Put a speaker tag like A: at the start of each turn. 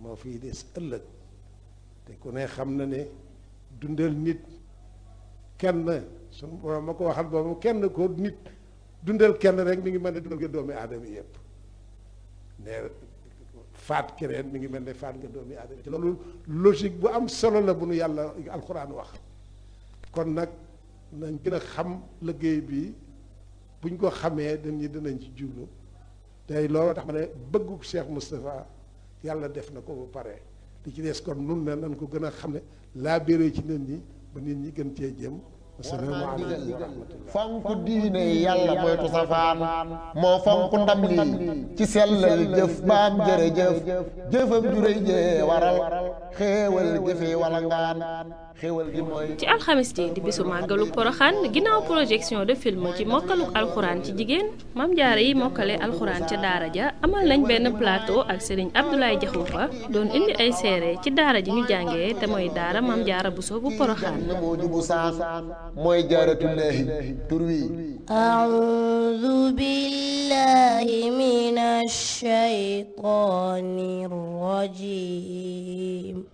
A: moo fiy des ëllëg te ku ne xam na ne dundal nit kenn sunu borom ma ko waxal boobu kenn ko nit dundal kenn rek mi ngi mel ne dundal nga doomi aadama yëpp ne faat keneen mi ngi mel ne faat nga doomi aadama ci loolu logique bu am solo la bu nu yàlla alxuraan wax kon nag nañ gën a xam liggéey bi buñ ko xamee dañuy dinañ ci jublu tey loolu tax ma ne bëggu Cheikh Moustapha yàlla def na ko ba pare li ci des kon nun ne nañ ko gën a xam ne laa béré ci nit ñi ba nit ñi gën cee jëm asalaamaaleykum wa rahmatullah
B: fonk diine yàlla moytu safaan moo fonk ndam lii ci sellal jëf baam jërëjëf jëfam juréy jee waral xéewal jëfe wala ngaan xéewal gi mooy
C: ci alxamis ji di bisu màggalu poroxaan ginnaaw projection de film ci mokkaluk alxuraan ci jigéen mam jaara yi mokkale alxuraan ca daara ja amal nañ benn plateau ak sëriñ Abdoulaye Jaxumpa doon indi ay seere ci daara ji ñu jàngee te mooy daara mam jaara Buso bu poroxaan
B: moo jubu saan mooy jaaratullaahi tur wi
D: a'uuzu billaahi minash shaytaanir rajiim